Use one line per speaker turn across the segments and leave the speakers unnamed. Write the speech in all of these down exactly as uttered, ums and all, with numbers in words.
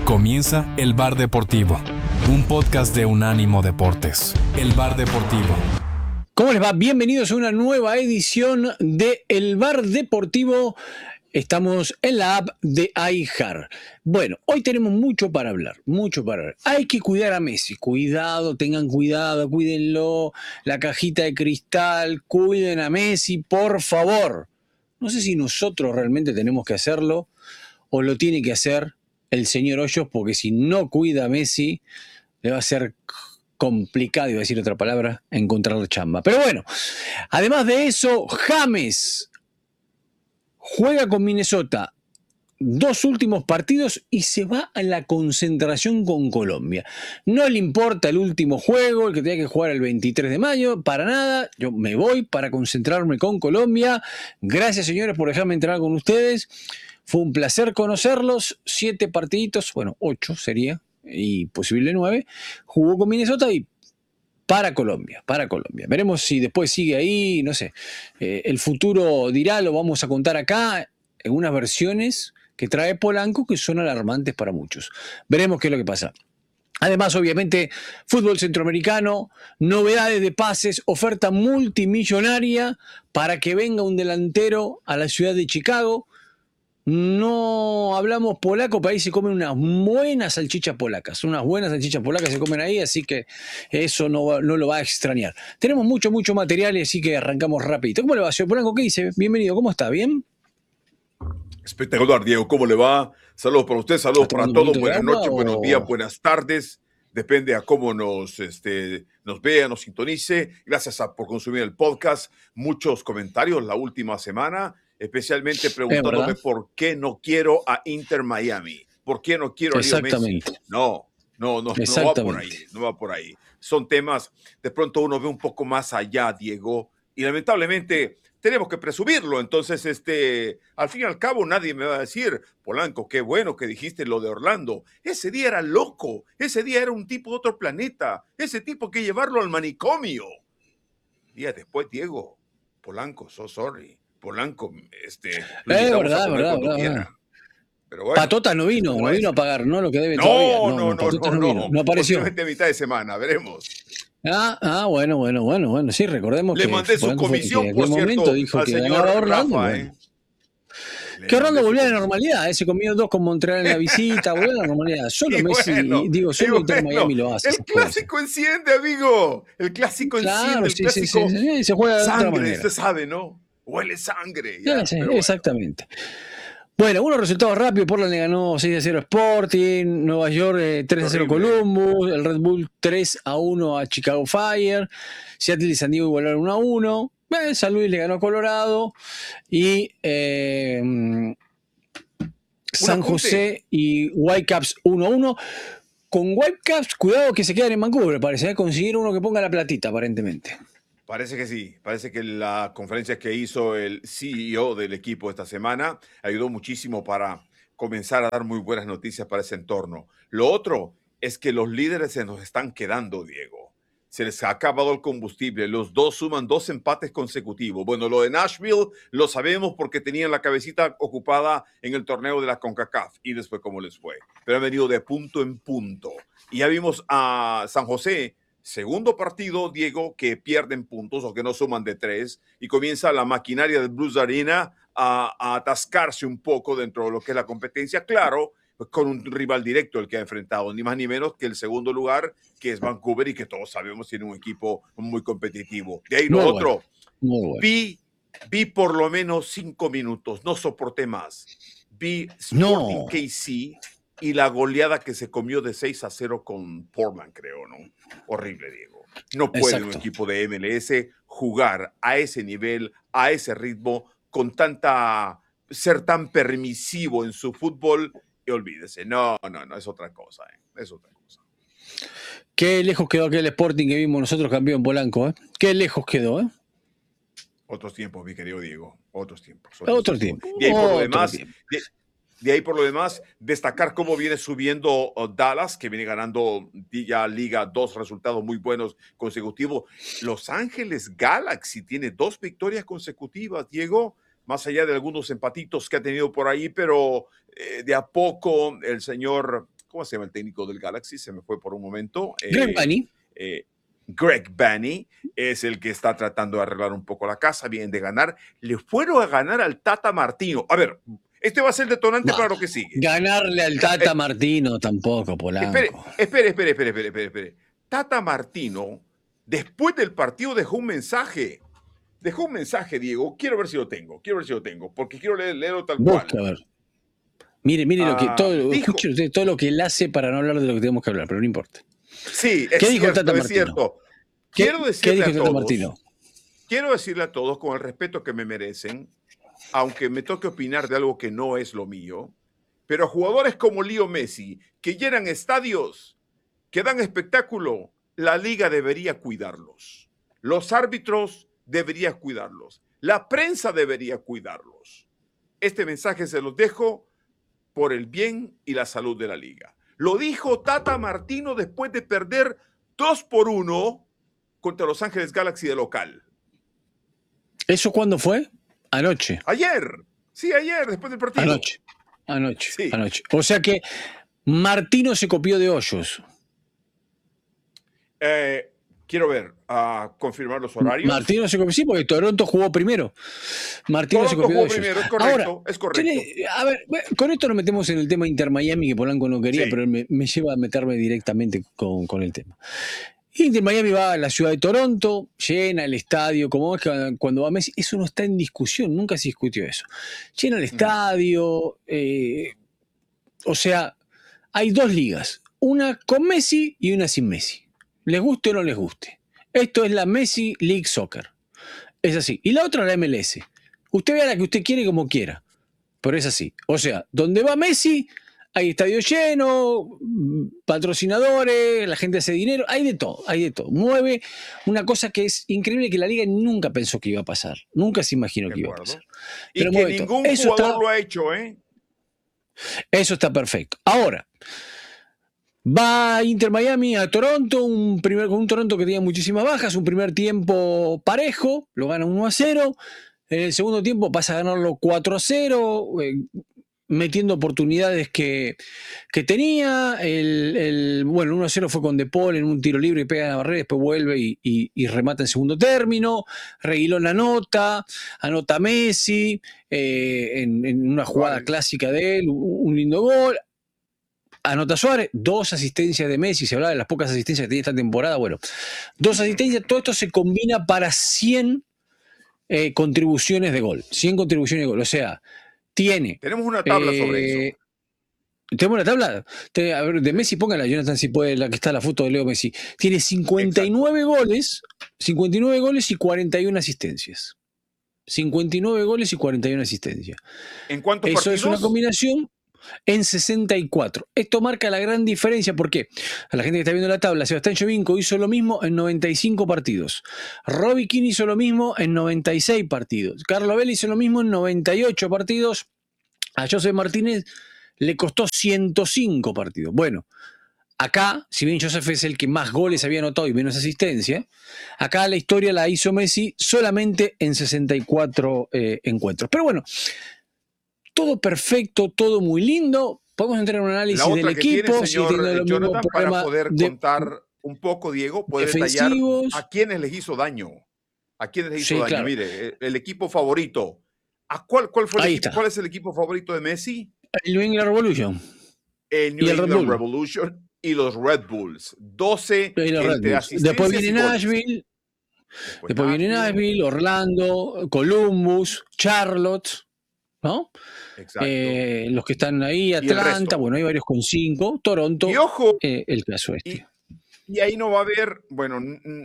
Comienza El Bar Deportivo, un podcast de Unánimo Deportes. El Bar Deportivo.
¿Cómo les va? Bienvenidos a una nueva edición de El Bar Deportivo. Estamos en la app de iHeart. Bueno, hoy tenemos mucho para hablar, mucho para hablar. Hay que cuidar a Messi. Cuidado, tengan cuidado, cuídenlo. La cajita de cristal, cuiden a Messi, por favor. No sé si nosotros realmente tenemos que hacerlo o lo tiene que hacer el señor Hoyos, porque si no cuida a Messi, le va a ser complicado, iba a decir otra palabra, encontrar chamba. Pero bueno, además de eso, James juega con Minnesota dos últimos partidos y se va a la concentración con Colombia. No le importa el último juego, el que tenía que jugar el veintitrés de mayo, para nada. Yo me voy para concentrarme con Colombia. Gracias, señores, por dejarme entrar con ustedes. Fue un placer conocerlos. Siete partiditos, bueno, ocho sería, y posible nueve. Jugó con Minnesota y para Colombia, para Colombia. Veremos si después sigue ahí, no sé. Eh, el futuro dirá, lo vamos a contar acá en unas versiones que trae Polanco que son alarmantes para muchos. Veremos qué es lo que pasa. Además, obviamente, fútbol centroamericano, novedades de pases, oferta multimillonaria para que venga un delantero a la ciudad de Chicago. No hablamos polaco, pero ahí se comen unas buenas salchichas polacas. Unas buenas salchichas polacas se comen ahí, así que eso no, va, no lo va a extrañar. Tenemos mucho, mucho material, así que arrancamos rapidito. ¿Cómo le va, señor Polanco? ¿Qué dice? Bienvenido, ¿cómo está? ¿Bien?
Espectacular, Diego. ¿Cómo le va? Saludos para usted, saludos para todos. Buenas noches, o... buenos días, buenas tardes. Depende a cómo nos, este, nos vea, nos sintonice. Gracias a, por consumir el podcast. Muchos comentarios la última semana, especialmente preguntándome por qué no quiero a Inter Miami. ¿Por qué no quiero a Leo Messi? No, no, no, no va por ahí. No va por ahí. Son temas, de pronto uno ve un poco más allá, Diego, y lamentablemente tenemos que presumirlo. Entonces, este, al fin y al cabo, nadie me va a decir, Polanco, qué bueno que dijiste lo de Orlando. Ese día era loco. Ese día era un tipo de otro planeta. Ese tipo que llevarlo al manicomio. Días después, Diego, Polanco, so sorry. Polanco, este, lo
eh, verdad, verdad, verdad, verdad. Pero bueno, Patota no vino, no vino a pagar, ¿no? Lo que debe
no,
todavía.
No, no, no, no, no,
no, no apareció.
Posiblemente a mitad de semana, veremos.
Ah, ah, bueno, bueno, bueno, bueno, sí, recordemos
Le
que...
Le mandé su comisión, por cierto,
momento dijo
al
que
señor
Orlando,
Rafa,
bueno.
¿eh?
Que Orlando volvió a la normalidad, ¿eh? Se comió dos con Montreal en la visita, volvió a la normalidad. Solo Messi, bueno, digo, solo Inter bueno, Miami lo hace.
El clásico enciende, amigo. El clásico
claro,
enciende,
sí,
el clásico
sí, sí, sí, se juega de
sangre,
otra manera.
Usted sabe, ¿no? Huele sangre. Ya,
sí, sí,
pero
exactamente. Bueno, unos resultados rápidos. Portland le ganó seis a cero a Sporting, Nueva York eh, tres a cero Columbus, el Red Bull tres a uno a Chicago Fire, Seattle y San Diego igualaron uno a uno, eh, San Luis le ganó a Colorado y eh, San José y Whitecaps uno a uno. Con Whitecaps, cuidado que se quedan en Vancouver, parece, ¿eh? Consiguieron uno que ponga la platita, aparentemente.
Parece que sí, parece que la conferencia que hizo el C E O del equipo esta semana ayudó muchísimo para comenzar a dar muy buenas noticias para ese entorno. Lo otro es que los líderes se nos están quedando, Diego. Se les ha acabado el combustible. Los dos suman dos empates consecutivos. Bueno, lo de Nashville lo sabemos porque tenían la cabecita ocupada en el torneo de la CONCACAF y después cómo les fue. Pero han venido de punto en punto. Y ya vimos a San José, segundo partido, Diego, que pierden puntos o que no suman de tres y comienza la maquinaria del Blues Arena a, a atascarse un poco dentro de lo que es la competencia. Claro, con un rival directo el que ha enfrentado, ni más ni menos que el segundo lugar, que es Vancouver y que todos sabemos tiene un equipo muy competitivo. De ahí lo
muy
otro,
bueno, bueno.
vi, vi por lo menos cinco minutos, no soporté más. Vi Sporting
no.
K C y la goleada que se comió de seis a cero con Portland, creo, ¿no? Horrible, Diego. No puede Exacto. un equipo de M L S jugar a ese nivel, a ese ritmo, con tanta, ser tan permisivo en su fútbol. Y olvídese, no, no, no, es otra cosa, ¿eh? Es otra cosa.
Qué lejos quedó aquel Sporting que vimos nosotros campeón Polanco, ¿eh? Qué lejos quedó, ¿eh?
Otros tiempos, mi querido Diego, otros tiempos.
Otros Otro tiempo.
De ahí por
Otro
lo demás,
tiempo.
de, de ahí por lo demás, destacar cómo viene subiendo uh, Dallas, que viene ganando ya Liga dos resultados muy buenos consecutivos. Los Ángeles Galaxy tiene dos victorias consecutivas, Diego, más allá de algunos empatitos que ha tenido por ahí, pero eh, de a poco el señor, ¿cómo se llama el técnico del Galaxy? Se me fue por un momento.
Greg
Eh,
Vanney.
eh, Greg Vanney es el que está tratando de arreglar un poco la casa, vienen de ganar. Le fueron a ganar al Tata Martino. A ver, este va a ser detonante
Bah,
para lo que sigue.
Ganarle al Tata eh, Martino tampoco, Polanco.
Espere, espere, espere, espere, espere, espere, espere. Tata Martino, después del partido, dejó un mensaje. Dejó un mensaje, Diego. Quiero ver si lo tengo. Quiero ver si lo tengo, porque quiero leer, leerlo tal
Busca,
cual.
A ver. Mire, mire, lo que,
Ah,
todo,
dijo,
escuche usted todo lo que él hace para no hablar de lo que tenemos que hablar, pero no importa.
Sí, es
¿Qué dijo
cierto,
Tata
es
Martino?
cierto.
¿Qué,
Quiero
¿qué
decirle
dijo
a
Tata
todos,
Martino?
quiero decirle a todos, con el respeto que me merecen, aunque me toque opinar de algo que no es lo mío, pero jugadores como Leo Messi, que llenan estadios, que dan espectáculo, la liga debería cuidarlos. Los árbitros deberían cuidarlos. La prensa debería cuidarlos. Este mensaje se los dejo por el bien y la salud de la liga. Lo dijo Tata Martino después de perder dos por uno contra Los Ángeles Galaxy de local.
¿Eso cuándo fue? Anoche.
Ayer. Sí, ayer, después del partido.
Anoche. Anoche.
Sí.
Anoche. O sea que Martino se copió de Hoyos.
Eh, quiero ver, a uh, confirmar los horarios.
Martino se copió, sí, porque Toronto jugó primero. Martino
Toronto
se copió
jugó
de
primero,
ellos.
es correcto,
Ahora,
es correcto.
Tiene, a ver, con esto nos metemos en el tema Inter Miami, que Polanco no quería,
Sí.
pero me, me lleva a meterme directamente con, con el tema. Inter Miami va a la ciudad de Toronto, llena el estadio, como es que cuando va Messi, eso no está en discusión, nunca se discutió eso. Llena el estadio, eh, o sea, hay dos ligas, una con Messi y una sin Messi. Les guste o no les guste. Esto es la Messi League Soccer. Es así. Y la otra la M L S. Usted vea la que usted quiere como quiera. Pero es así. O sea, donde va Messi, hay estadio lleno, patrocinadores, la gente hace dinero, hay de todo, hay de todo. Mueve una cosa que es increíble, que la liga nunca pensó que iba a pasar. Nunca se imaginó que iba a pasar.
Y
Pero
que ningún
todo. Eso
jugador
está,
lo ha hecho, ¿eh?
Eso está perfecto. Ahora, va Inter Miami a Toronto, un primer, con un Toronto que tenía muchísimas bajas, un primer tiempo parejo, lo gana uno a cero. En el segundo tiempo pasa a ganarlo cuatro a cero, eh, metiendo oportunidades que, que tenía. El, el, bueno, el uno a cero fue con De Paul en un tiro libre y pega en la barrera, después vuelve y, y, y remata en segundo término. Reguilón anota, anota Messi eh, en, en una jugada
Suárez.
clásica de él, un, un lindo gol. Anota Suárez, dos asistencias de Messi, se hablaba de las pocas asistencias que tenía esta temporada, bueno, dos asistencias, todo esto se combina para cien eh, contribuciones de gol, cien contribuciones de gol, o sea, tiene...
Tenemos una tabla eh, sobre eso.
Tenemos una tabla, a ver, de Messi, póngala, Jonathan, si puede, la que está la foto de Leo Messi, tiene cincuenta y nueve Exacto. goles, cincuenta y nueve goles y cuarenta y una asistencias. cincuenta y nueve goles y cuarenta y una asistencias.
¿En cuántos
Eso
partidos?
Es una combinación... en sesenta y cuatro. Esto marca la gran diferencia porque a la gente que está viendo la tabla, Sebastián Giovinco hizo lo mismo en noventa y cinco partidos. Robbie Keane hizo lo mismo en noventa y seis partidos. Carlo Vela hizo lo mismo en noventa y ocho partidos. A José Martínez le costó ciento cinco partidos. Bueno, acá, si bien Joseph es el que más goles había anotado y menos asistencia, acá la historia la hizo Messi solamente en sesenta y cuatro eh, encuentros. Pero bueno, todo perfecto, todo muy lindo. Podemos entrar en un análisis del equipo.
Tiene, señor, si tiene Jonathan, para poder de, contar un poco, Diego, puede detallar a quiénes les hizo daño. A quiénes les hizo sí, daño. Claro. Mire, el equipo favorito. ¿A cuál, cuál, fue el equipo, ¿Cuál es el equipo favorito de Messi?
El New England Revolution.
El New
y
England
el Red
Revolution y los Red Bulls. doce
entre asistencias. Después viene Nashville. Después, Después viene Nashville, Orlando, Columbus, Charlotte. ¿No? Eh, los que están ahí, Atlanta, bueno, hay varios con cinco, Toronto,
y ojo,
eh, el caso este.
Y, y ahí no va a haber, bueno,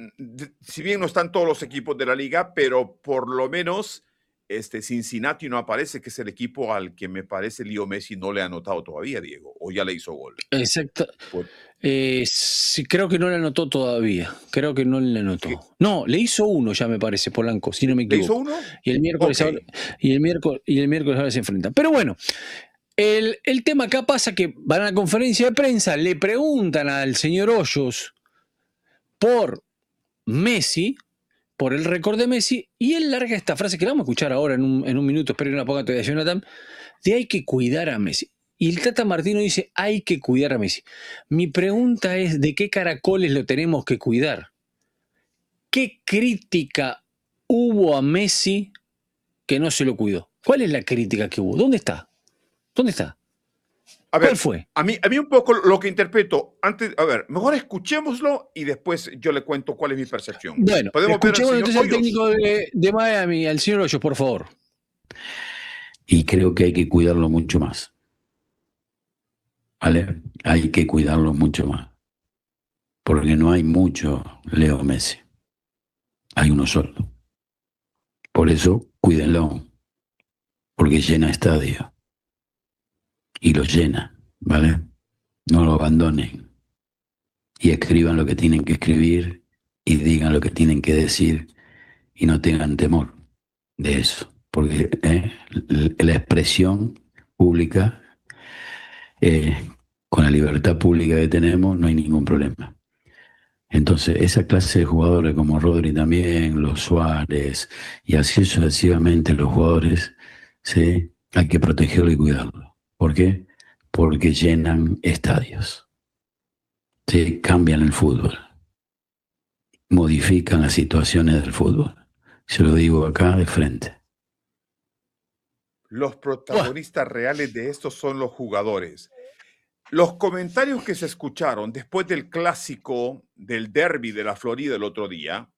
si bien no están todos los equipos de la liga, pero por lo menos este Cincinnati no aparece, que es el equipo al que me parece Leo Messi no le ha anotado todavía, Diego, o ya le hizo gol.
Exacto. Por... Eh, sí, creo que no le anotó todavía. Creo que no le anotó. ¿Qué? No, le hizo uno ya me parece, Polanco, si no me equivoco.
¿Le hizo uno?
Y el miércoles, okay. ahora, y el miércoles, y el miércoles ahora se enfrentan. Pero bueno, el, el tema acá pasa que van a la conferencia de prensa, le preguntan al señor Hoyos por Messi, por el récord de Messi, y él larga esta frase que la vamos a escuchar ahora en un, en un minuto, espero que no la ponga todavía Jonathan, de hay que cuidar a Messi. y el Tata Martino dice, hay que cuidar a Messi. Mi pregunta es, ¿de qué caracoles lo tenemos que cuidar? ¿Qué crítica hubo a Messi que no se lo cuidó? ¿Cuál es la crítica que hubo? ¿Dónde está? ¿Dónde está?
A ver,
¿Cuál fue?
A mí, a mí un poco lo que interpreto, antes, a ver, mejor escuchémoslo y después yo le cuento cuál es mi percepción.
Bueno,
Podemos ver al
escuchemos
señor
entonces al
Hoyos.
técnico de, de Miami, al señor Hoyos, por favor.
Y creo que hay que cuidarlo mucho más. ¿Vale? Hay que cuidarlo mucho más. Porque no hay mucho Leo Messi. Hay uno solo. Por eso, cuídenlo. Porque llena estadio. Y lo llena, ¿vale? No lo abandonen. Y escriban lo que tienen que escribir y digan lo que tienen que decir y no tengan temor de eso. Porque eh, la expresión pública, eh, con la libertad pública que tenemos, no hay ningún problema. Entonces, esa clase de jugadores como Rodri también, los Suárez, y así sucesivamente los jugadores, ¿sí? Hay que protegerlo y cuidarlo. ¿Por qué? Porque llenan estadios. ¿Sí? Cambian el fútbol. Modifican las situaciones del fútbol. Se lo digo acá de frente.
Los protagonistas reales de esto son los jugadores. Los comentarios que se escucharon después del clásico del derbi de la Florida el otro día,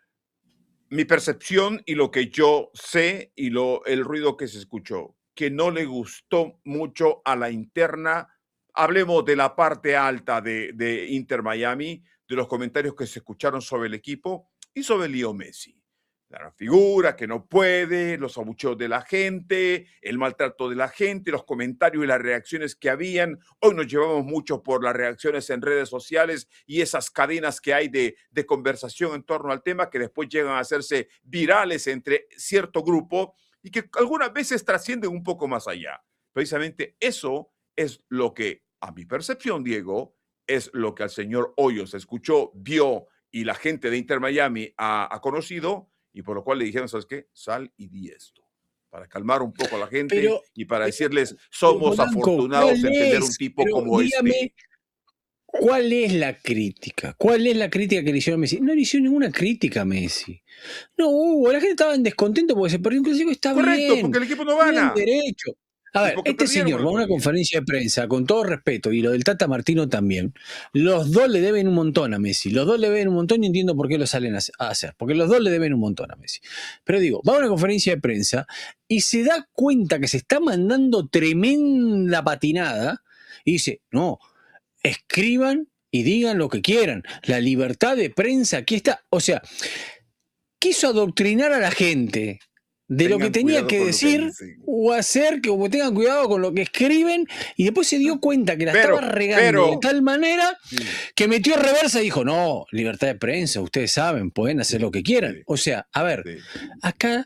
mi percepción y lo que yo sé y lo, el ruido que se escuchó, que no le gustó mucho a la interna, hablemos de la parte alta de, de Inter Miami, de los comentarios que se escucharon sobre el equipo y sobre Leo Messi. La figura que no puede, los abucheos de la gente, el maltrato de la gente, los comentarios y las reacciones que habían. Hoy nos llevamos mucho por las reacciones en redes sociales y esas cadenas que hay de, de conversación en torno al tema que después llegan a hacerse virales entre cierto grupo y que algunas veces trascienden un poco más allá. Precisamente eso es lo que, a mi percepción, Diego, es lo que al señor Hoyos escuchó, vio y la gente de Inter Miami ha, ha conocido. Y por lo cual le dijeron, ¿sabes qué? Sal y di esto. Para calmar un poco a la gente
pero,
y para
pero,
decirles, somos
Polanco,
afortunados en tener
es?
un tipo
Pero
como
dígame,
este.
¿cuál es la crítica? ¿Cuál es la crítica que le hicieron a Messi? No le hicieron ninguna crítica a Messi. No hubo, la gente estaba en descontento porque se perdió un clásico, está
Correcto,
bien.
porque el equipo no
Tienen
gana.
derecho. A
Y
ver,
porque
este
perdieron
señor
el
va a una
otro día.
conferencia de prensa, con todo respeto, y lo del Tata Martino también. Los dos le deben un montón a Messi. Los dos le deben un montón y entiendo por qué lo salen a hacer. Porque los dos le deben un montón a Messi. Pero digo, va a una conferencia de prensa y se da cuenta que se está mandando tremenda patinada y dice, no, escriban y digan lo que quieran. La libertad de prensa, aquí está. O sea, quiso adoctrinar a la gente de
Tengan
lo que tenía
cuidado
que
con
decir
lo que dicen.
o hacer, que como tengan cuidado con lo que escriben, y después se dio cuenta que la
Pero,
estaba regando
pero,
de tal manera
sí,
que metió reversa y dijo, no, libertad de prensa, ustedes saben, pueden hacer lo que quieran.
sí,
O sea, a ver,
sí.
acá,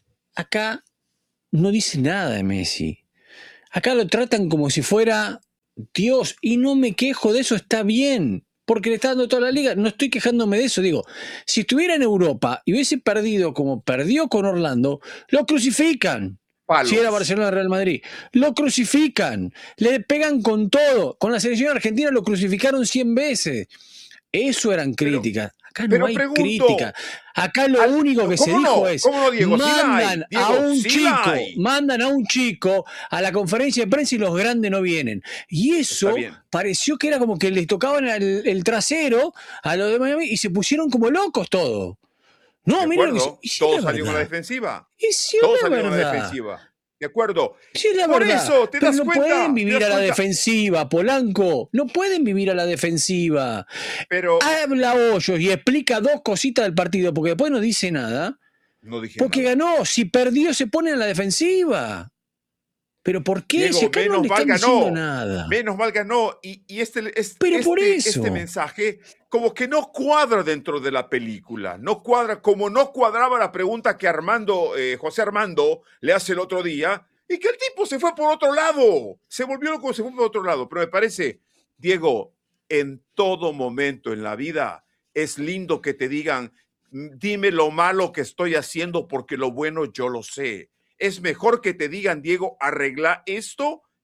acá no dice nada de Messi. Acá lo tratan como si fuera Dios, y no me quejo de eso, está bien, porque le está dando toda la liga, no estoy quejándome de eso, digo, si estuviera en Europa y hubiese perdido como perdió con Orlando, lo crucifican.
Palos.
Si era Barcelona Real Madrid, lo crucifican, le pegan con todo, con la selección argentina lo crucificaron cien veces. Eso eran
Pero,
críticas. Acá
pero
no hay
pregunto,
crítica. Acá lo
al-
único que se
¿cómo
dijo
no?
es,
¿Cómo no, Diego? Sí la hay.
mandan a
Diego,
un
sí la
chico,
hay.
mandan a un chico a la conferencia de prensa y los grandes no vienen. Y
Está
eso
bien.
pareció que era como que les tocaban el, el trasero a los de Miami y se pusieron como locos todos. No,
De
miren lo que hizo.
acuerdo,
Y si es
todos
la
salieron a la
verdad.
defensiva.
Y si es
Todos
la
salieron a la
verdad.
defensiva. De acuerdo.
Sí, es la
Por
verdad.
eso, ¿te
Pero
das
no
cuenta?
pueden
¿Te
vivir
das
a la
cuenta?
defensiva, Polanco. No pueden vivir a la defensiva.
Pero
Habla Hoyos y explica dos cositas del partido, porque después no dice nada.
no dije
Porque
nada.
ganó. Si perdió, se pone a la defensiva. ¿Pero por qué?
Diego,
Si acá no
menos
le
mal
están diciendo
ganó.
nada.
Menos mal ganó. Y, y este, es-
Pero por
este,
eso.
este mensaje como que no cuadra dentro de la película. No cuadra, como no cuadraba la pregunta que Armando, eh, José Armando le hace el otro día, y que el tipo se fue por otro lado. Se volvió loco, se fue por otro lado. Pero me parece, Diego, en todo momento en la vida es lindo que te digan, dime lo malo que estoy haciendo porque lo bueno yo lo sé. Es mejor que te digan, Diego, arregla esto,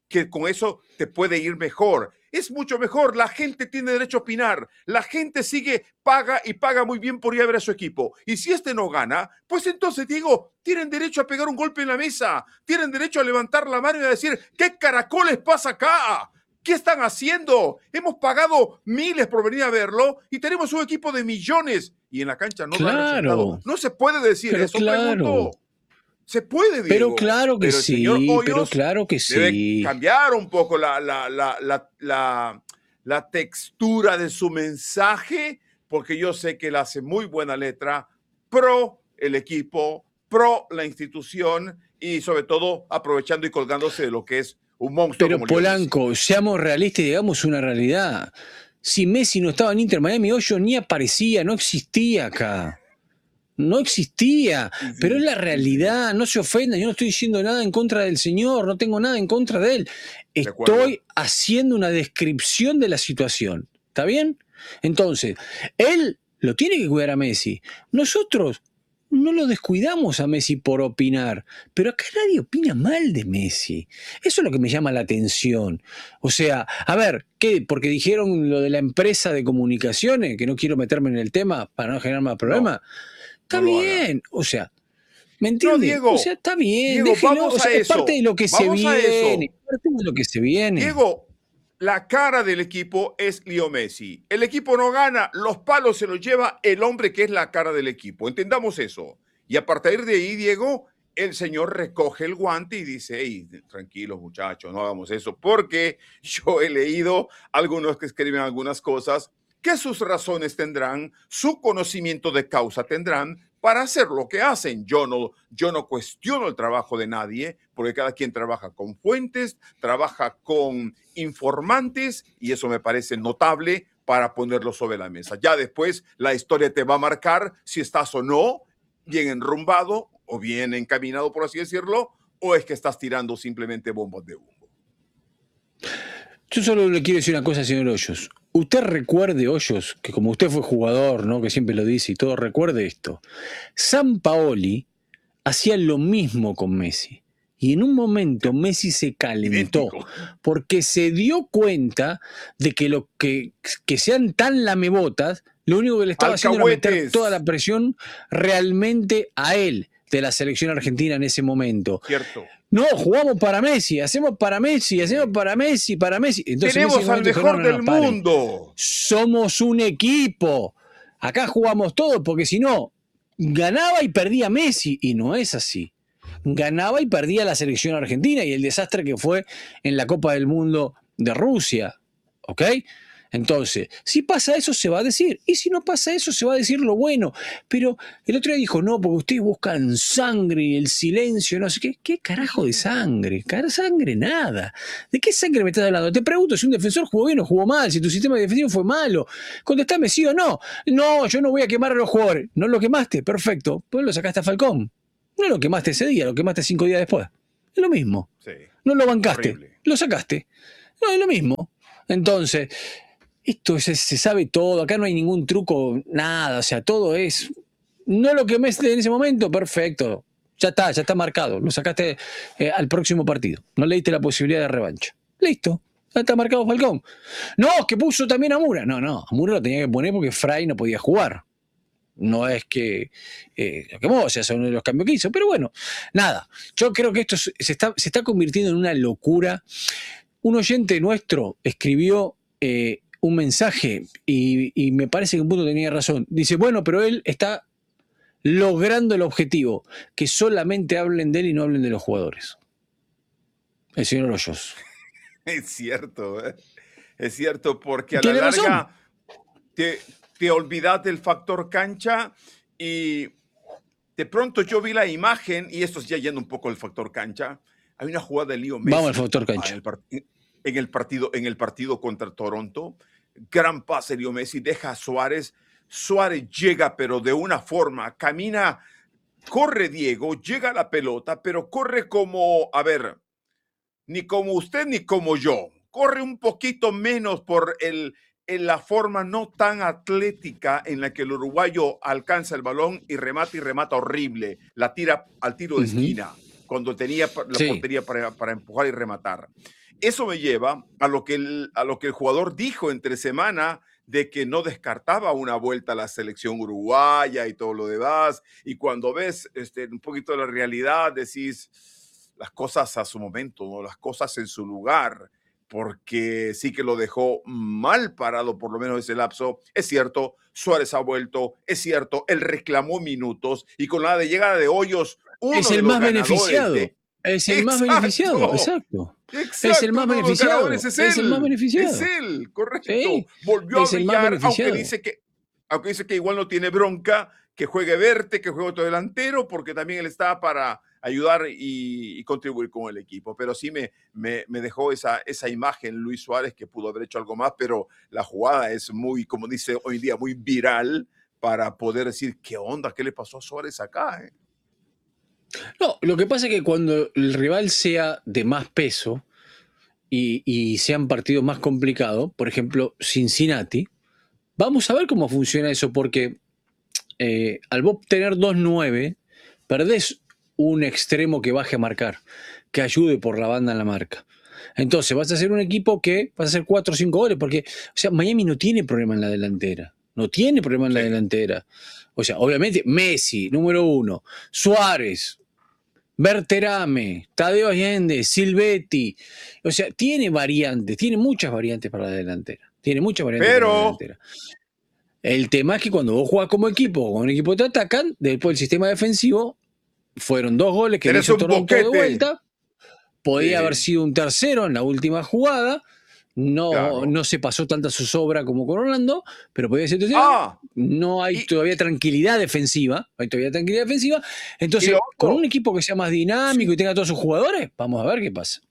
que con eso te puede ir mejor. Es mucho mejor. La gente tiene derecho a opinar. La gente sigue, paga y paga muy bien por ir a ver a su equipo. Y si este no gana, pues entonces, Diego, tienen derecho a pegar un golpe en la mesa. Tienen derecho a levantar la mano y a decir, ¿qué caracoles pasa acá? ¿Qué están haciendo? Hemos pagado miles por venir a verlo y tenemos un equipo de millones. Y en la cancha no da resultado. No se puede decir
pero
eso,
claro.
pregunto. Se puede, Diego.
Pero claro que
pero el
sí,
señor Hoyos
pero claro que
debe
sí.
cambiar un poco la, la, la, la, la, la textura de su mensaje, porque yo sé que él hace muy buena letra pro el equipo, pro la institución y sobre todo aprovechando y colgándose de lo que es un monstruo.
Pero
como
Polanco, seamos realistas y digamos una realidad. Si Messi no estaba en Inter Miami, Hoyos ni aparecía, no existía acá. No existía, sí, pero es la realidad, sí. No se ofenda, yo no estoy diciendo nada en contra del señor, no tengo nada en contra de él. De estoy haciendo una descripción de la situación, ¿está bien? Entonces, él lo tiene que cuidar a Messi. Nosotros no lo descuidamos a Messi por opinar, pero acá nadie opina mal de Messi. Eso es lo que me llama la atención. O sea, a ver, ¿qué? Porque dijeron lo de la empresa de comunicaciones, que no quiero meterme en el tema para no generar más problemas. No. Está no bien, o sea, ¿me entiendes?
No, Diego,
o sea, está bien,
Diego,
déjelo,
vamos
o sea,
a
es
eso.
parte de lo que
vamos
se viene, parte de lo que se viene.
Diego, la cara del equipo es Leo Messi. El equipo no gana, los palos se los lleva el hombre que es la cara del equipo. Entendamos eso. Y a partir de ahí, Diego, el señor recoge el guante y dice, hey, tranquilos muchachos, no hagamos eso, porque yo he leído algunos que escriben algunas cosas que sus razones tendrán, su conocimiento de causa tendrán para hacer lo que hacen. Yo no, yo no cuestiono el trabajo de nadie, porque cada quien trabaja con fuentes, trabaja con informantes, y eso me parece notable para ponerlo sobre la mesa. Ya después la historia te va a marcar si estás o no bien enrumbado o bien encaminado, por así decirlo, o es que estás tirando simplemente bombas de humo.
Yo solo le quiero decir una cosa, señor Hoyos. Usted recuerde, Hoyos, que como usted fue jugador, ¿no? Que siempre lo dice y todo, recuerde esto. Sampaoli hacía lo mismo con Messi. Y en un momento Messi se calentó idéntico, porque se dio cuenta de que lo que, que sean tan lamebotas, lo único que le estaba haciendo era meter toda la presión realmente a él de la selección argentina en ese momento.
Cierto.
No, jugamos para Messi, hacemos para Messi, hacemos para Messi, para Messi. Entonces,
tenemos
Messi
al mejor no, no, no, del paren. mundo.
Somos un equipo. Acá jugamos todos, porque si no, ganaba y perdía Messi. Y no es así. Ganaba y perdía la selección argentina y el desastre que fue en la Copa del Mundo de Rusia. ¿Ok? Entonces, si pasa eso, se va a decir. Y si no pasa eso, se va a decir lo bueno. Pero el otro día dijo, no, porque ustedes buscan sangre y el silencio, no sé qué. ¿Qué carajo de sangre? ¿Cara sangre? Nada. ¿De qué sangre me estás hablando? Te pregunto si un defensor jugó bien o jugó mal, si tu sistema defensivo fue malo. Contestame sí o no. No, yo no voy a quemar a los jugadores. ¿No lo quemaste? Perfecto. Pues lo sacaste a Falcón. No lo quemaste ese día, lo quemaste cinco días después. Es lo mismo. Sí. No lo bancaste. Horrible. Lo sacaste. No, es lo mismo. Entonces... Esto se, se sabe todo, acá no hay ningún truco, nada, o sea, todo es, no lo quemaste en ese momento, perfecto, ya está, ya está marcado, lo sacaste eh, al próximo partido, no le diste la posibilidad de revancha, listo, ya está marcado Falcón. No, que puso también a Mura, no, no, a Mura lo tenía que poner porque Fray no podía jugar, no es que eh, lo quemó, o sea, son uno de los cambios que hizo, pero bueno, nada, yo creo que esto se está, se está convirtiendo en una locura. Un oyente nuestro escribió... Eh, un mensaje y, y me parece que un punto tenía razón. Dice, bueno, pero él está logrando el objetivo, que solamente hablen de él y no hablen de los jugadores. El señor Hoyos.
Es cierto, ¿eh? Es cierto, porque a la larga te, te olvidas del factor cancha y de pronto yo vi la imagen, y esto es ya yendo un poco al factor cancha, hay una jugada de Leo Messi.
Vamos al factor cancha.
El En el, partido, en el partido contra Toronto, gran pase Leo Messi, deja a Suárez, Suárez llega pero de una forma, camina, corre Diego, llega a la pelota, pero corre como, a ver, ni como usted ni como yo, corre un poquito menos por el, en la forma no tan atlética en la que el uruguayo alcanza el balón y remata y remata horrible, la tira al tiro de esquina, uh-huh. cuando tenía la sí. portería para, para empujar y rematar. eso me lleva a lo que el, a lo que el jugador dijo entre semana de que no descartaba una vuelta a la selección uruguaya y todo lo demás. Y cuando ves este, un poquito de la realidad, decís las cosas a su momento, ¿no? Las cosas en su lugar, porque sí que lo dejó mal parado, por lo menos ese lapso. Es cierto, Suárez ha vuelto, es cierto, él reclamó minutos y con la llegada de Hoyos, uno
Es
de
el
los
más
ganadores
beneficiado.
de...
Es el más beneficiado,
Exacto,
exacto. Es el
exacto,
más
uno de los ganadores
beneficiado.
es
Es el más
él, es
beneficiado.
él, correcto.
Sí,
Volvió a
es el más
brillar, aunque
beneficiado.
dice que, aunque dice que igual no tiene bronca, que juegue Verte, que juegue otro delantero, porque también él está para ayudar y, y contribuir con el equipo. Pero sí me, me, me dejó esa, esa imagen Luis Suárez, que pudo haber hecho algo más, pero la jugada es muy, como dice hoy en día, muy viral para poder decir, ¿qué onda? ¿Qué le pasó a Suárez acá? eh?
No, lo que pasa es que cuando el rival sea de más peso y, y sean partidos más complicados, por ejemplo, Cincinnati, vamos a ver cómo funciona eso, porque eh, al vos tener dos nueve, perdés un extremo que baje a marcar, que ayude por la banda en la marca. Entonces vas a ser un equipo que vas a hacer cuatro o cinco goles, porque o sea, Miami no tiene problema en la delantera. No tiene problema en la
Sí.
delantera. O sea, obviamente Messi, número uno, Suárez, Berterame, Tadeo Allende, Silvetti. O sea, tiene variantes, tiene muchas variantes para la delantera. Tiene muchas variantes para la
Pero,
delantera. El tema es que cuando vos jugás como equipo, con un equipo te atacan, después el sistema defensivo, fueron dos goles que le
tenés
hizo
un
Toronto de
boquete.
vuelta. Podía
Sí,
haber sido un tercero en la última jugada. No,
claro.
no se pasó tanta zozobra como con Orlando, pero podía ser tercero.
Ah,
No hay
y,
todavía tranquilidad defensiva. Hay todavía tranquilidad defensiva.
y
Entonces,
lo
con
otro,
un equipo que sea más dinámico
Sin-
y tenga todos sus jugadores, vamos a ver qué pasa.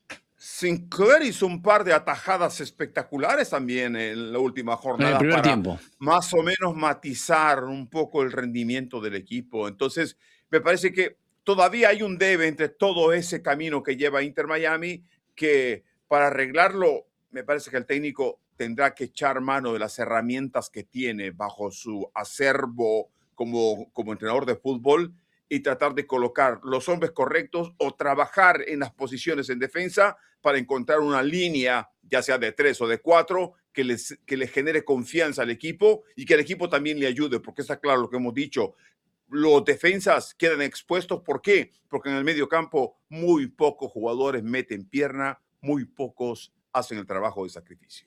Sinclair hizo un par de atajadas espectaculares también en la última
En el
jornada
primer
para
tiempo.
más o menos matizar un poco el rendimiento del equipo. Entonces, me parece que todavía hay un debe entre todo ese camino que lleva Inter Miami, que para arreglarlo, me parece que el técnico tendrá que echar mano de las herramientas que tiene bajo su acervo como, como entrenador de fútbol y tratar de colocar los hombres correctos o trabajar en las posiciones en defensa para encontrar una línea, ya sea de tres o de cuatro, que les, que les genere confianza al equipo y que el equipo también le ayude, porque está claro lo que hemos dicho, los defensas quedan expuestos. ¿Por qué? Porque en el medio campo muy pocos jugadores meten pierna, muy pocos hacen el trabajo de sacrificio.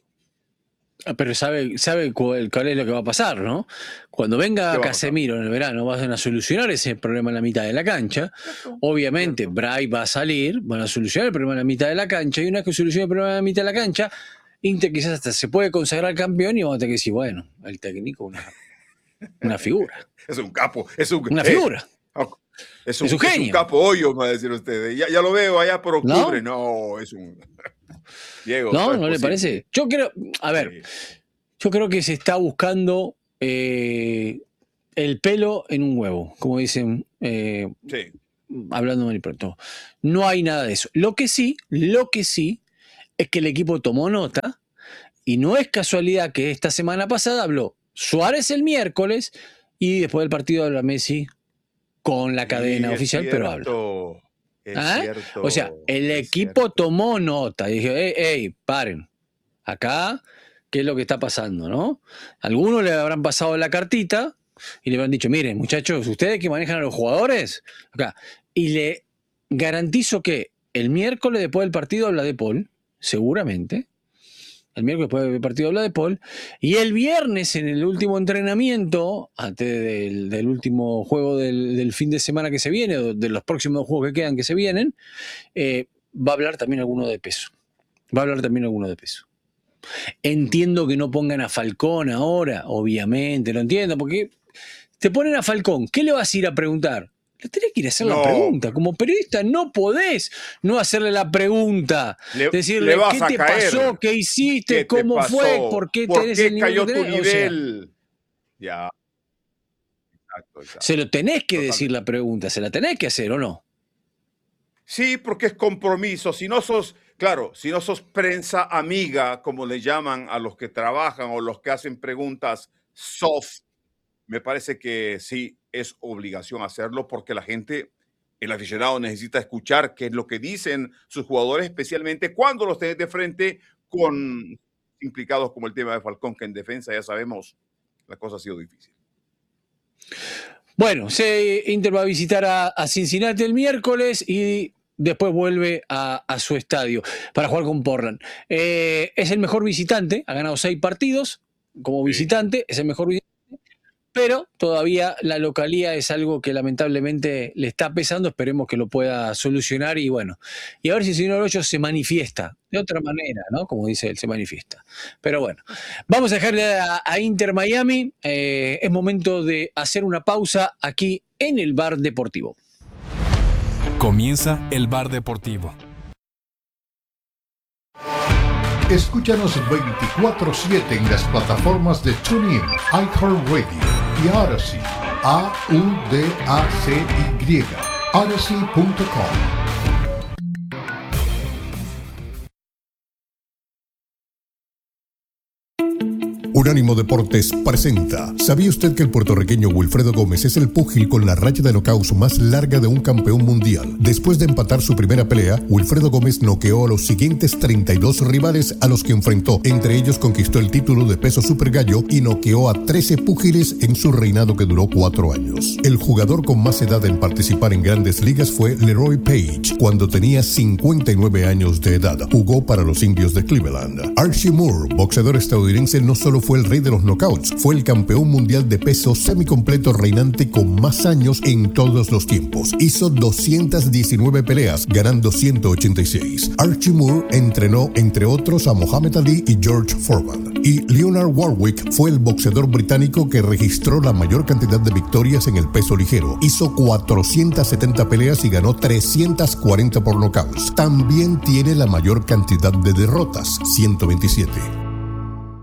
Pero sabe, sabe cuál, cuál es lo que va a pasar, ¿no? Cuando
¿Qué
venga
va a pasar?
Casemiro en el verano, van a solucionar ese problema en la mitad de la cancha.
Cierto,
Obviamente,
cierto.
Bray va a salir, van a solucionar el problema en la mitad de la cancha, y una vez que solucione el problema en la mitad de la cancha, Inter quizás hasta se puede consagrar campeón y vamos a tener que decir, bueno, el técnico, una, una figura.
Es un capo, es un,
Una
eh,
figura.
es un,
Es un
es un
genio.
capo hoyo, va a decir ustedes. Ya, ya lo veo allá por
¿No?
octubre. No, es un... Diego,
¿No?
todo es
¿No le
posible.
parece? Yo creo, a ver,
Sí.
yo creo que se está buscando eh, el pelo en un huevo, como dicen, eh,
Sí.
hablando mal y pronto. No hay nada de eso. Lo que sí, lo que sí, es que el equipo tomó nota, y no es casualidad que esta semana pasada habló Suárez el miércoles y después del partido habla Messi con la cadena
Sí, es
oficial, pero habla.
cierto, es
¿Ah?
cierto,
O sea, el
es
equipo
cierto.
tomó nota y dije, hey, hey, paren. Acá, ¿qué es lo que está pasando, no? Algunos le habrán pasado la cartita y le habrán dicho, miren, muchachos, ustedes que manejan a los jugadores, acá. Y le garantizo que el miércoles después del partido habla de Paul, seguramente. El miércoles después del partido habla de Paul. Y el viernes, en el último entrenamiento, antes del, del último juego del, del fin de semana que se viene, o de los próximos juegos que quedan que se vienen, eh, va a hablar también alguno de peso. Va a hablar también alguno de peso. Entiendo que no pongan a Falcón ahora, obviamente, lo entiendo, porque te ponen a Falcón, ¿qué le vas a ir a preguntar? Le tenés que ir a hacer
No.
la pregunta. Como periodista no podés no hacerle la pregunta.
Le,
Decirle,
le vas
¿qué
a
te
caer.
pasó? ¿Qué hiciste?
¿Qué te
¿Cómo
pasó?
fue? ¿Por qué
¿Por
tenés
qué
el nivel
cayó
que
tu
tenés? O sea,
nivel? Ya. Exacto, exacto.
se lo tenés que
Totalmente.
decir la pregunta, se la tenés que hacer, ¿o no?
Sí, porque es compromiso. Si no sos, claro, si no sos prensa amiga, como le llaman a los que trabajan o los que hacen preguntas soft, me parece que sí es obligación hacerlo porque la gente El aficionado necesita escuchar qué es lo que dicen sus jugadores, especialmente cuando los tenés de frente con implicados como el tema de Falcón, que en defensa ya sabemos, la cosa ha sido difícil.
Bueno, se Inter va a visitar a, a Cincinnati el miércoles y después vuelve a, a su estadio para jugar con Portland. Eh, es el mejor visitante, ha ganado seis partidos como visitante, sí. Es el mejor visitante, pero todavía la localía es algo que lamentablemente le está pesando. Esperemos que lo pueda solucionar y bueno, y a ver si el señor Hoyos se manifiesta de otra manera, ¿no? Como dice él, se manifiesta. Pero bueno, vamos a dejarle a, a Inter Miami. Eh, es momento de hacer una pausa aquí en el Bar Deportivo.
Comienza el Bar Deportivo.
Escúchanos veinticuatro siete en las plataformas de TuneIn, iHeartRadio y Odyssey. A U D A C Y. Odyssey punto com. Unánimo Deportes presenta. ¿Sabía usted que el puertorriqueño Wilfredo Gómez es el púgil con la racha de knockouts más larga de un campeón mundial? Después de empatar su primera pelea, Wilfredo Gómez noqueó a los siguientes treinta y dos rivales a los que enfrentó. Entre ellos conquistó el título de peso super gallo y noqueó a trece púgiles en su reinado que duró cuatro años. El jugador con más edad en participar en grandes ligas fue Leroy Page, cuando tenía cincuenta y nueve años de edad. Jugó para los Indios de Cleveland. Archie Moore, boxeador estadounidense, no solo fue el rey de los knockouts, fue el campeón mundial de peso semicompleto reinante con más años en todos los tiempos. Hizo doscientas diecinueve peleas, ganando ciento ochenta y seis. Archie Moore entrenó, entre otros, a Muhammad Ali y George Foreman. Y Leonard Warwick fue el boxeador británico que registró la mayor cantidad de victorias en el peso ligero. Hizo cuatrocientas setenta peleas y ganó trescientas cuarenta por knockouts. También tiene la mayor cantidad de derrotas, ciento veintisiete.